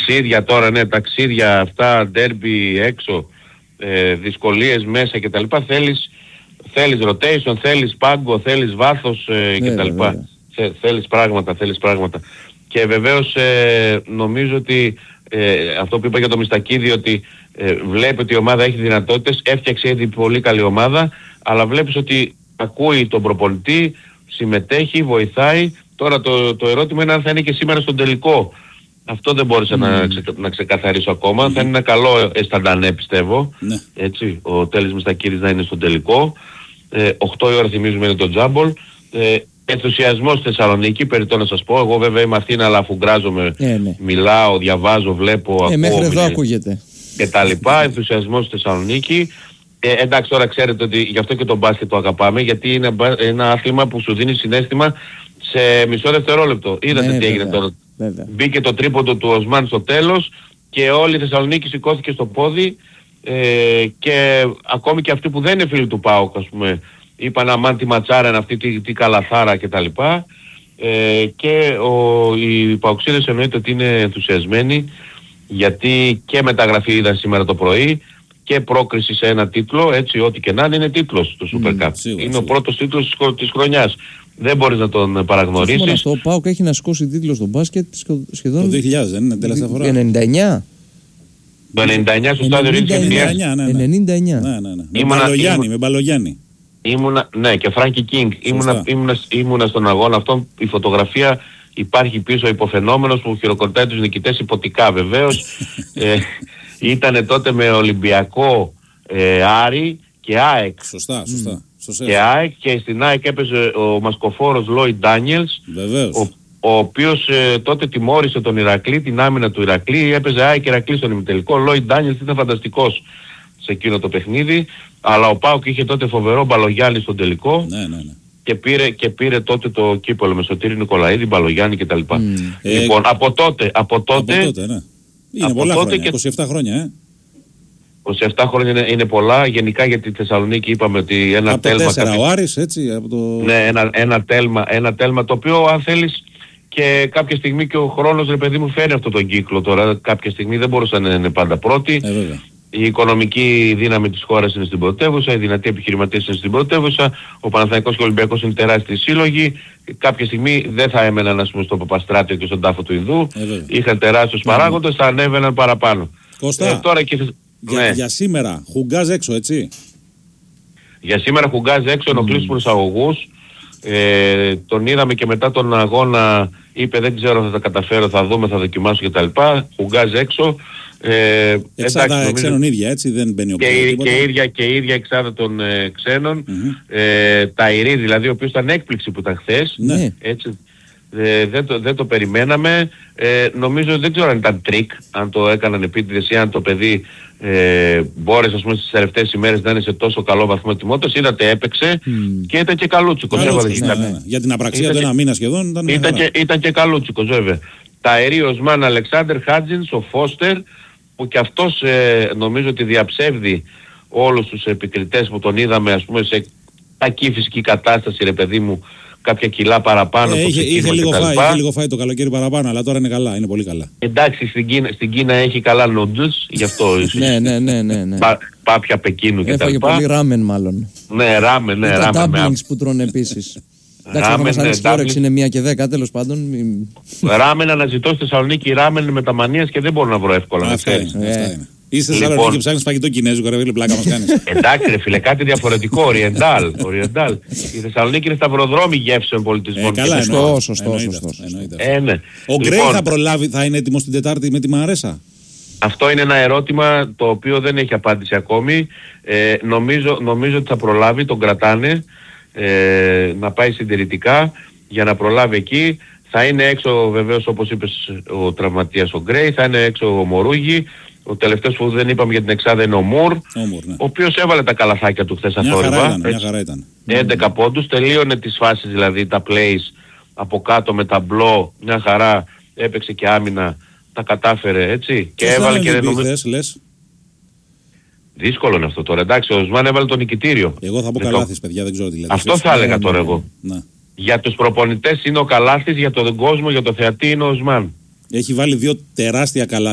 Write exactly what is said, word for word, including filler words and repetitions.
ταξίδια τώρα, ναι, ταξίδια αυτά, ντέρμπι έξω, ε, δυσκολίες μέσα κτλ. Θέλεις, θέλεις rotation, θέλεις πάγκο, θέλεις βάθος ε, ναι, κτλ. Θε, θέλεις πράγματα, θέλεις πράγματα. Και βεβαίως ε, νομίζω ότι ε, αυτό που είπα για το Μιστακίδη, ότι ε, βλέπει ότι η ομάδα έχει δυνατότητες, έφτιαξε ήδη πολύ καλή ομάδα, αλλά βλέπεις ότι ακούει τον προπονητή, συμμετέχει, βοηθάει. Τώρα το, το ερώτημα είναι αν θα είναι και σήμερα στον τελικό. Αυτό δεν μπόρεσα mm. να, ξε, να ξεκαθαρίσω ακόμα. Mm. Θα είναι ένα καλό αισθαντανέ, πιστεύω. Mm. Έτσι, ο Τέλης Μιστακίδης να είναι στον τελικό. Ε, οκτώ η ώρα θυμίζουμε είναι το τζάμπολ. Ε, ενθουσιασμός στη Θεσσαλονίκη, περιττό να σας πω. Εγώ βέβαια είμαι Αθήνα, αλλά αφουγκράζομαι, ε, ναι. μιλάω, διαβάζω, βλέπω, ε, ακούω. Μέχρι εδώ ακούγεται. Και τα λοιπά. Ενθουσιασμός στη Θεσσαλονίκη. Ε, εντάξει, τώρα ξέρετε ότι γι' αυτό και το μπάσκετ το αγαπάμε, γιατί είναι ένα άθλημα που σου δίνει συναίσθημα σε μισό δευτερόλεπτο. Είδατε ναι, τι έγινε τώρα. Βέβαια. Μπήκε το τρίποντο του Οσμάν στο τέλος και όλη η Θεσσαλονίκη σηκώθηκε στο πόδι, ε, και ακόμη και αυτοί που δεν είναι φίλοι του ΠΑΟΚ, ας πούμε, είπαν αμάν τη ματσάρα είναι αυτή, τι, τι καλαθάρα κτλ. Ε, και ο, οι ΠΑΟΚσίδες εννοείται ότι είναι ενθουσιασμένοι, γιατί και μεταγραφή είδαν σήμερα το πρωί και πρόκριση σε ένα τίτλο, έτσι ό,τι και να είναι, είναι τίτλος του Super Cup. Mm, σίγουρα, είναι σίγουρα. Ο πρώτος τίτλος της, της χρονιάς. Δεν μπορείς να τον παραγνωρίσεις. Το ΠΑΟΚ έχει να σηκώσει τίτλο στο μπάσκετ σχεδόν το δύο χιλιάδες, δεν είναι τελευταία φορά. ενενήντα εννιά. Το ενενήντα εννιά στο στάδιο Ρήνης Ευθυμίας. ενενήντα εννιά. Ναι, ναι, ναι. Με Μπαλογιάννη, με Μπαλογιάννη. Ήμουνα, ναι, και Φράνκι Κίνγκ. Ήμουνα, ήμουνα, ήμουνα στον αγώνα αυτόν. Η φωτογραφία υπάρχει πίσω, υποφαινόμενος που χειροκροτάει τους νικητές υποτικά βεβαίως. ε, ήτανε τότε με Ολυμπιακό, ε, Άρη και ΑΕΚ. Σωστά, σωστά. Mm. Και ΑΕΚ, και στην ΑΕΚ έπαιζε ο μασκοφόρος Λόιντ Ντάνιελς, ο, ο οποίος ε, τότε τιμώρησε τον Ηρακλή, την άμυνα του Ηρακλή. Έπαιζε ΑΕΚ και Ηρακλή στον ημιτελικό. Λόιντ Ντάνιελς ήταν φανταστικός σε εκείνο το παιχνίδι, αλλά ο ΠΑΟΚ είχε τότε φοβερό Μπαλογιάννη στον τελικό. Ναι, ναι, ναι. Και πήρε, και πήρε τότε το κύπελλο με Σωτήρη Νικολαίδη, Μπαλογιάννη κτλ. Mm. Λοιπόν, ε, από τότε, από τότε, από τότε ναι. Είναι από πολλά τότε χρόνια, και είκοσι επτά χρόνια, ε. είκοσι επτά χρόνια είναι, είναι πολλά, γενικά για τη Θεσσαλονίκη είπαμε ότι ένα από τέλμα... Από τέσσερα ο Άρης, έτσι, από το... Ναι, ένα, ένα, τέλμα, ένα τέλμα το οποίο αν θέλεις και κάποια στιγμή και ο χρόνος, ρε παιδί μου, φέρει αυτό τον κύκλο τώρα. Κάποια στιγμή δεν μπορούσαν να είναι πάντα πρώτοι. Ε, βέβαια. Η οικονομική δύναμη της χώρας είναι στην πρωτεύουσα, οι δυνατοί επιχειρηματίες είναι στην πρωτεύουσα, ο Παναθηναϊκός και ο Ολυμπιακός είναι τεράστιοι σύλλογοι. Κάποια στιγμή δεν θα έμεναν, ας πούμε, στο Παπαστράτιο και στον τάφο του Ινδού. Ε, είχαν τεράστιους yeah. παράγοντες, θα ανέβαιναν παραπάνω. Κώστα, ε, τώρα και... για, ναι. για σήμερα Χουγκάζ έξω, έτσι. Για σήμερα Χουγκάζ έξω, ενοχλείς τους αγωγούς. Ε, τον είδαμε και μετά τον αγώνα, είπε δεν ξέρω, θα τα καταφέρω, θα δούμε, θα δοκιμάσω κτλ. Χουγκάζ έξω. Ε, εξάδα εντάξει, ξένων ίδια, έτσι, δεν μπαίνει ο και, και, και ίδια και ίδια εξάδα των ε, ξένων. Mm-hmm. Ε, Ταϊρή δηλαδή, ο οποίος ήταν έκπληξη που ήταν χθες. Ναι. Έτσι, ε, δεν, το, δεν το περιμέναμε. Ε, νομίζω δεν ξέρω αν ήταν τρίκ, αν το έκαναν επίτηδες ή αν το παιδί ε, μπόρεσε, ας πούμε, στις τελευταίες ημέρες να είναι σε τόσο καλό βαθμό ετοιμότητας. Είδατε, έπαιξε mm. και ήταν και καλούτσικος. Καλούτσικος, ναι, ναι, ναι. Για την απραξία του ένα μήνα σχεδόν ήταν, ήταν, και, ήταν και καλούτσικος βέβαια. Ταϊρή, Οσμάν, Αλεξάνδερ, Χάτζινς, ο Φώστερ, που και αυτός ε, νομίζω ότι διαψεύδει όλους τους επικριτές που τον είδαμε, ας πούμε, σε κακή φυσική κατάσταση, ρε παιδί μου, κάποια κιλά παραπάνω. Ε, είχε, είχε, λίγο φάει, είχε λίγο φάει το καλοκαίρι παραπάνω, αλλά τώρα είναι καλά, είναι πολύ καλά. Εντάξει, στην Κίνα, στην Κίνα έχει καλά νούντζους, γι' αυτό ίσως. ναι, ναι, ναι, ναι, ναι. Πά, πάπια Πεκίνου κτλ. Έφαγε πολύ ράμεν μάλλον. Ναι, ράμεν, ναι, ράμεν. Τα ράμεν. που τρώνε επίσης. Εντάξει, θα μας αρέσει τώρα, είναι μία και δέκα, τέλος πάντων. Ράμεν αναζητώ στη Θεσσαλονίκη, ράμεν με τα μανίας και δεν μπορώ να βρω εύκολα. Αυτά είναι, αυτά είναι. Είσαι στη Θεσσαλονίκη και ψάχνεις φαγητό κινέζικο, ρε φίλε, πλάκα μας κάνεις. Εντάξει ρε φίλε, κάτι διαφορετικό, οριεντάλ. Η Θεσσαλονίκη είναι σταυροδρόμι γεύσεων πολιτισμών. Καλά, σωστό, σωστό. Ο Γκρέι θα προλάβει, θα είναι έτοιμος την Τετάρτη με τη Μαρέσα? Αυτό είναι ένα ερώτημα το οποίο δεν έχει απάντηση ακόμη. Ε, νομίζω, νομίζω ότι θα προλάβει, τον κρατάνε, ε, να πάει συντηρητικά για να προλάβει εκεί. Θα είναι έξω βεβαίως, όπως είπες, ο τραυματίας ο Γκρέι, θα είναι έξω ο Μορούγι. Ο τελευταίος που δεν είπαμε για την εξάδα είναι ο Μουρ, ο, Μουρ, ναι. ο οποίος έβαλε τα καλαθάκια του χθες αθόρυβα. Μια χαρά ήταν. έντεκα πόντους, τελείωνε τις φάσεις, δηλαδή τα plays από κάτω με ταμπλό, μια χαρά, έπαιξε και άμυνα. Τα κατάφερε, έτσι. Και Πώς έβαλε και δεν νομίζω... λες. Δύσκολο είναι αυτό τώρα. Εντάξει, ο Οσμάν έβαλε το νικητήριο. Εγώ θα πω Καλάθης, παιδιά, δεν ξέρω τι λέτε. Αυτό θα έλεγα τώρα εγώ. Να. Για τους προπονητές είναι ο Καλάθης, για τον κόσμο, για το θεατή είναι ο Οσμάν. Έχει βάλει δύο τεράστια καλά.